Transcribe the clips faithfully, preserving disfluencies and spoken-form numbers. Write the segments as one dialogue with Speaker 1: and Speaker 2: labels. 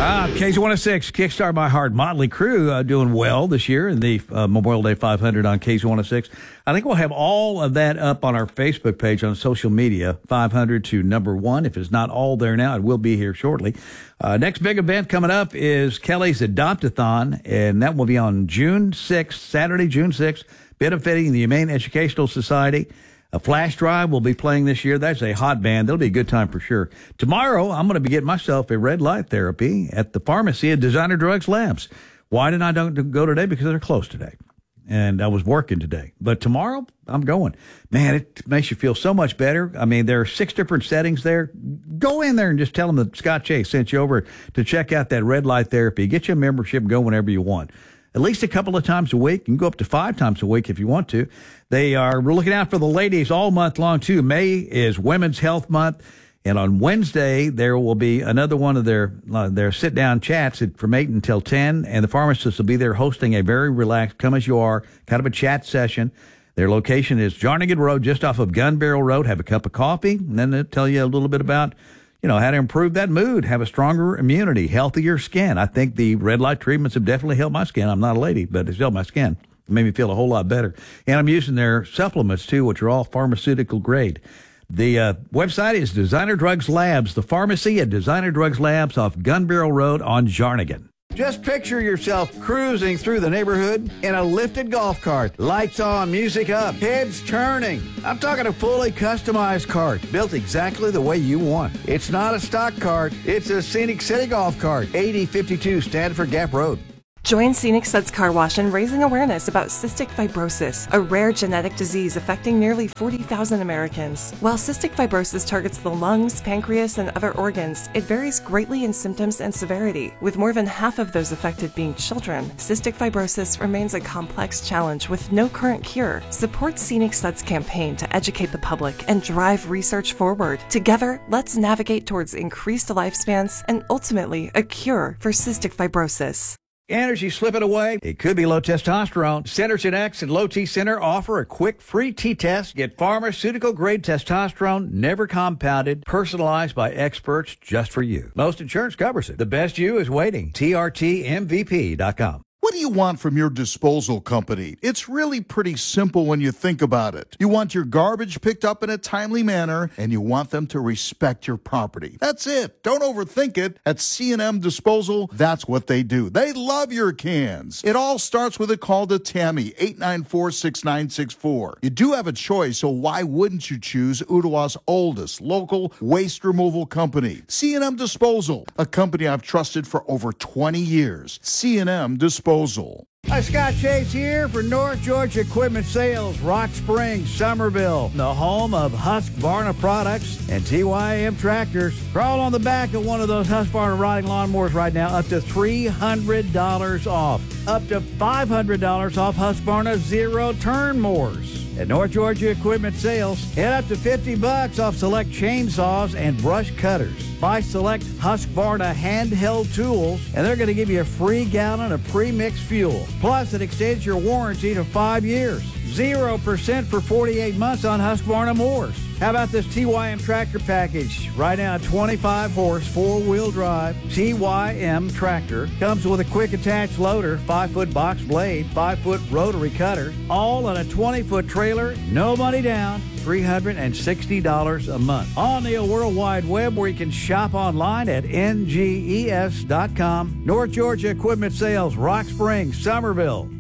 Speaker 1: Ah, K Z one oh six, Kickstart My Heart. Motley Crue uh, doing well this year in the uh, Memorial Day five hundred on K Z one oh six. I think we'll have all of that up on our Facebook page on social media, five hundred to number one. If it's not all there now, it will be here shortly. Uh, next big event coming up is Kelly's Adopt-a-thon, and that will be on June sixth, Saturday, June sixth, benefiting the Humane Educational Society. A flash drive will be playing this year. That's a hot band. That'll be a good time for sure. Tomorrow, I'm going to be getting myself a red light therapy at the pharmacy at Designer Drugs Labs. Why did I don't go today? Because they're closed today. And I was working today. But tomorrow, I'm going. Man, it makes you feel so much better. I mean, there are six different settings there. Go in there and just tell them that Scott Chase sent you over to check out that red light therapy. Get your membership, go whenever you want. At least a couple of times a week. You can go up to five times a week if you want to. They are we're looking out for the ladies all month long, too. May is Women's Health Month. And on Wednesday, there will be another one of their uh, their sit-down chats from eight until ten. And the pharmacist will be there hosting a very relaxed, come as you are, kind of a chat session. Their location is Jarnigan Road, just off of Gun Barrel Road. Have a cup of coffee, and then they'll tell you a little bit about you know, how to improve that mood, have a stronger immunity, healthier skin. I think the red light treatments have definitely helped my skin. I'm not a lady, but it's helped my skin. It made me feel a whole lot better. And I'm using their supplements, too, which are all pharmaceutical grade. The uh, website is Designer Drugs Labs, the pharmacy at Designer Drugs Labs off Gun Barrel Road on Jarnigan. Just picture yourself cruising through the neighborhood in a lifted golf cart. Lights on, music up, heads turning. I'm talking a fully customized cart, built exactly the way you want. It's not a stock cart. It's a Scenic City golf cart, eighty fifty-two Stanford Gap Road.
Speaker 2: Join Scenic Suds Car Wash in raising awareness about cystic fibrosis, a rare genetic disease affecting nearly forty thousand Americans. While cystic fibrosis targets the lungs, pancreas, and other organs, it varies greatly in symptoms and severity. With more than half of those affected being children, cystic fibrosis remains a complex challenge with no current cure. Support Scenic Suds' campaign to educate the public and drive research forward. Together, let's navigate towards increased lifespans and ultimately a cure for cystic fibrosis.
Speaker 1: Energy slipping away? It could be low testosterone. Synergen X and Low T Center offer a quick free T-test. Get pharmaceutical-grade testosterone, never compounded, personalized by experts just for you. Most insurance covers it. The best you is waiting. T R T M V P dot com.
Speaker 3: What do you want from your disposal company? It's really pretty simple when you think about it. You want your garbage picked up in a timely manner, and you want them to respect your property. That's it. Don't overthink it. At C and M Disposal, that's what they do. They love your cans. It all starts with a call to Tammy, eight nine four, six nine six four. You do have a choice, so why wouldn't you choose Ottawa's oldest local waste removal company? C and M Disposal, a company I've trusted for over twenty years. C and M Disposal.
Speaker 1: Hi, Scott Chase here for North Georgia Equipment Sales, Rock Springs, Somerville, the home of Husqvarna products and T Y M tractors. Crawl on the back of one of those Husqvarna riding lawnmowers right now, up to three hundred dollars off. Up to five hundred dollars off Husqvarna zero-turn mowers. At North Georgia Equipment Sales, head up to fifty bucks off select chainsaws and brush cutters. Buy select Husqvarna handheld tools, and they're going to give you a free gallon of pre-mixed fuel. Plus, it extends your warranty to five years. zero percent for forty-eight months on Husqvarna mowers. How about this T Y M tractor package? Right now, a twenty-five horse, four-wheel drive T Y M tractor. Comes with a quick attached loader, five foot box blade, five foot rotary cutter, all on a twenty foot trailer, no money down, three hundred sixty dollars a month. On the World Wide Web, where you can shop online at N G E S dot com. North Georgia Equipment Sales, Rock Springs, Somerville.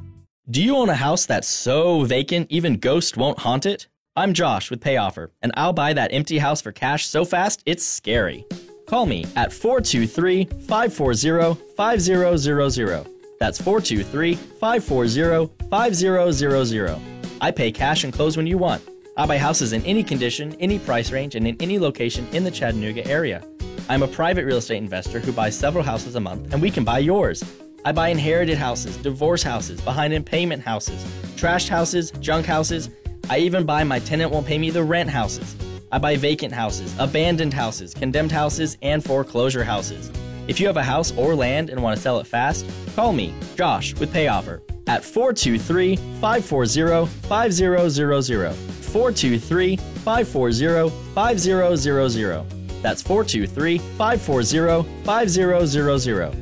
Speaker 4: Do you own a house that's so vacant even ghosts won't haunt it? I'm Josh with PayOffer, and I'll buy that empty house for cash so fast it's scary. Call me at four two three, five four zero, five zero zero zero. That's four two three, five four zero, five zero zero zero. I pay cash and close when you want. I buy houses in any condition, any price range, and in any location in the Chattanooga area. I'm a private real estate investor who buys several houses a month, and we can buy yours. I buy inherited houses, divorce houses, behind in payment houses, trashed houses, junk houses. I even buy my tenant won't pay me the rent houses. I buy vacant houses, abandoned houses, condemned houses, and foreclosure houses. If you have a house or land and want to sell it fast, call me, Josh, with PayOffer at four two three, five four zero, five zero zero zero. four two three, five four zero, five zero zero zero. That's four two three, five four zero, five zero zero zero.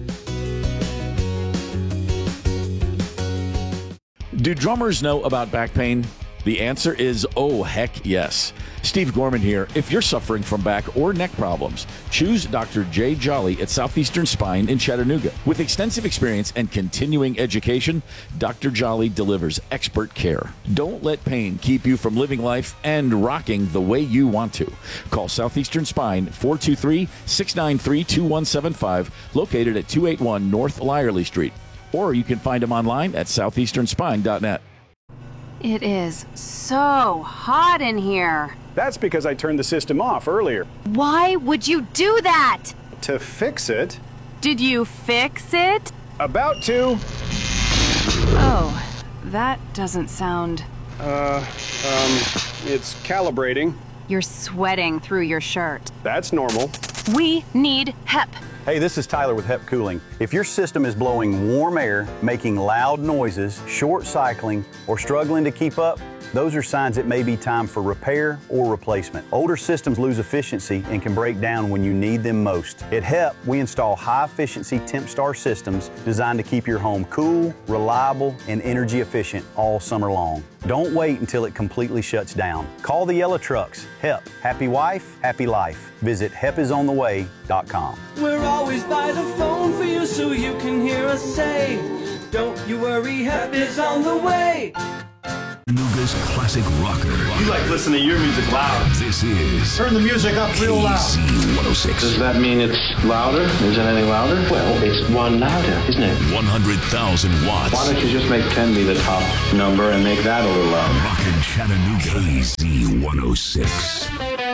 Speaker 5: Do drummers know about back pain? The answer is, oh, heck yes. Steve Gorman here. If you're suffering from back or neck problems, choose Doctor Jay Jolly at Southeastern Spine in Chattanooga. With extensive experience and continuing education, Doctor Jolly delivers expert care. Don't let pain keep you from living life and rocking the way you want to. Call Southeastern Spine, four two three, six nine three, two one seven five, located at two eighty-one North Lyerly Street. Or you can find them online at southeastern spine dot net.
Speaker 6: It is so hot in here.
Speaker 7: That's because I turned the system off earlier.
Speaker 6: Why would you do that?
Speaker 7: To fix it.
Speaker 6: Did you fix it?
Speaker 7: About to.
Speaker 6: Oh, that doesn't sound...
Speaker 7: Uh, um, it's calibrating.
Speaker 6: You're sweating through your shirt.
Speaker 7: That's normal.
Speaker 6: We need H E P.
Speaker 8: Hey, this is Tyler with H E P Cooling. If your system is blowing warm air, making loud noises, short cycling, or struggling to keep up, those are signs it may be time for repair or replacement. Older systems lose efficiency and can break down when you need them most. At H E P, we install high-efficiency TempStar systems designed to keep your home cool, reliable, and energy efficient all summer long. Don't wait until it completely shuts down. Call the Yellow Trucks. H E P. Happy wife, happy life. Visit H E P is on the way dot com.
Speaker 9: We're always by the phone for you so you can hear us say, don't you worry, H E P is on the way.
Speaker 10: Chattanooga's classic rocker.
Speaker 11: You like listening to your music loud.
Speaker 10: This is...
Speaker 11: Turn the music up real loud.
Speaker 10: K Z one oh six.
Speaker 11: Does that mean it's louder? Is it any louder? Well, it's one louder, isn't it?
Speaker 10: one hundred thousand watts.
Speaker 11: Why don't you just make ten be the top number and make that a little louder?
Speaker 10: Rockin' Chattanooga. K Z one oh six.